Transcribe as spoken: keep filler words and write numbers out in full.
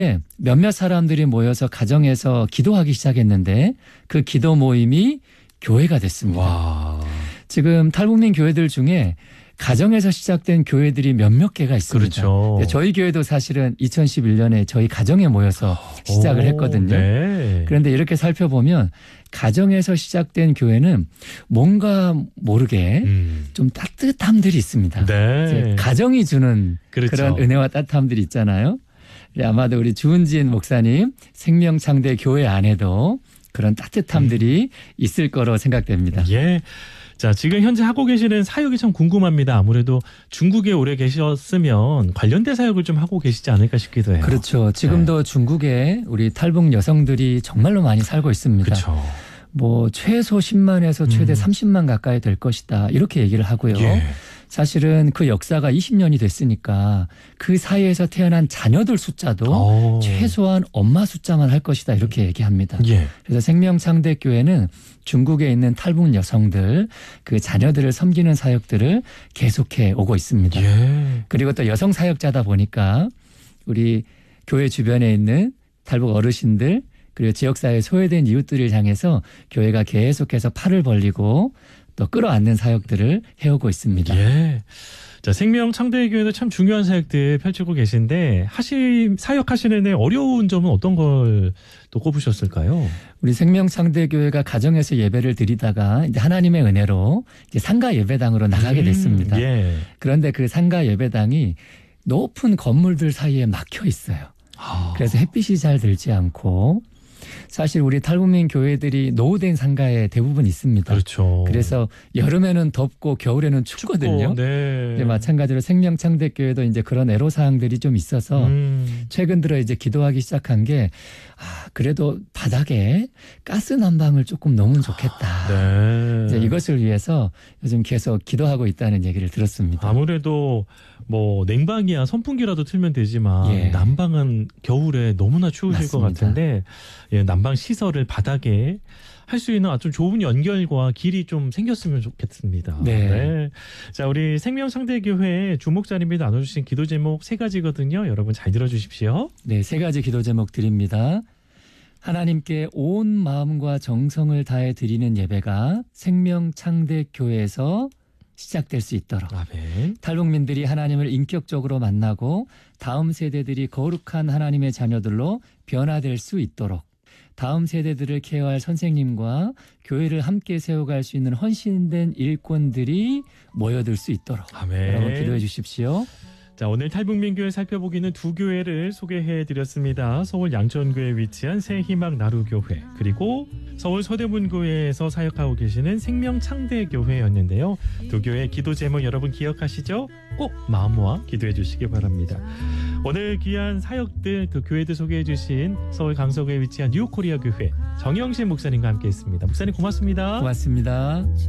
몇몇 사람들이 모여서 가정에서 기도하기 시작했는데 그 기도 모임이 교회가 됐습니다. 와. 지금 탈북민 교회들 중에 가정에서 시작된 교회들이 몇몇 개가 있습니다. 그렇죠. 저희 교회도 사실은 이천십일 년에 저희 가정에 모여서 시작을 오, 했거든요. 네. 그런데 이렇게 살펴보면 가정에서 시작된 교회는 뭔가 모르게 음. 좀 따뜻함들이 있습니다. 네. 가정이 주는 그렇죠. 그런 은혜와 따뜻함들이 있잖아요. 아마도 우리 주은진 목사님 생명창대 교회 안에도 그런 따뜻함들이 음. 있을 거로 생각됩니다. 예. 자, 지금 현재 하고 계시는 사역이 참 궁금합니다. 아무래도 중국에 오래 계셨으면 관련된 사역을 좀 하고 계시지 않을까 싶기도 해요. 그렇죠. 지금도 네. 중국에 우리 탈북 여성들이 정말로 많이 살고 있습니다. 그렇죠. 뭐 최소 십만에서 최대 음. 삼십만 가까이 될 것이다. 이렇게 얘기를 하고요. 예. 사실은 그 역사가 이십 년이 됐으니까 그 사이에서 태어난 자녀들 숫자도 오. 최소한 엄마 숫자만 할 것이다. 이렇게 얘기합니다. 예. 그래서 생명창대교회는 중국에 있는 탈북 여성들 그 자녀들을 섬기는 사역들을 계속해 오고 있습니다. 예. 그리고 또 여성 사역자다 보니까 우리 교회 주변에 있는 탈북 어르신들 그리고 지역사회에 소외된 이웃들을 향해서 교회가 계속해서 팔을 벌리고 또 끌어안는 사역들을 해오고 있습니다. 예. 자, 생명창대교회도 참 중요한 사역들 펼치고 계신데 하시 사역하시는 데 어려운 점은 어떤 걸 또 꼽으셨을까요? 우리 생명창대교회가 가정에서 예배를 드리다가 이제 하나님의 은혜로 이제 상가 예배당으로 나가게 됐습니다. 음, 예. 그런데 그 상가 예배당이 높은 건물들 사이에 막혀 있어요. 아. 그래서 햇빛이 잘 들지 않고 사실 우리 탈북민 교회들이 노후된 상가에 대부분 있습니다. 그렇죠. 그래서 여름에는 덥고 겨울에는 춥거든요. 춥고, 네. 이제 마찬가지로 생명창대교회도 이제 그런 애로사항들이 좀 있어서 음. 최근 들어 이제 기도하기 시작한 게 아, 그래도 바닥에 가스 난방을 조금 넣으면 좋겠다. 네. 이제 이것을 위해서 요즘 계속 기도하고 있다는 얘기를 들었습니다. 아무래도 뭐 냉방이야 선풍기라도 틀면 되지만 예. 난방은 겨울에 너무나 추우실 맞습니다. 것 같은데 예, 난방 시설을 바닥에 할 수 있는 아주 좋은 연결과 길이 좀 생겼으면 좋겠습니다. 네. 네. 자, 우리 생명창대교회 주목자님이 나눠주신 기도 제목 세 가지거든요. 여러분 잘 들어주십시오. 네, 세 가지 기도 제목 드립니다. 하나님께 온 마음과 정성을 다해 드리는 예배가 생명창대교회에서 시작될 수 있도록 아멘. 탈북민들이 하나님을 인격적으로 만나고 다음 세대들이 거룩한 하나님의 자녀들로 변화될 수 있도록 다음 세대들을 케어할 선생님과 교회를 함께 세워갈 수 있는 헌신된 일꾼들이 모여들 수 있도록 아멘. 여러분 기도해 주십시오. 자, 오늘 탈북민교회 살펴보기는 두 교회를 소개해드렸습니다. 서울 양천구에 위치한 새희망 나루교회 그리고 서울 서대문교회에서 사역하고 계시는 생명창대교회였는데요. 두 교회 기도 제목 여러분 기억하시죠? 꼭 마음 모아 기도해 주시기 바랍니다. 오늘 귀한 사역들 그 교회들 소개해 주신 서울 강서구에 위치한 뉴코리아 교회 정영신 목사님과 함께했습니다. 목사님 고맙습니다. 고맙습니다.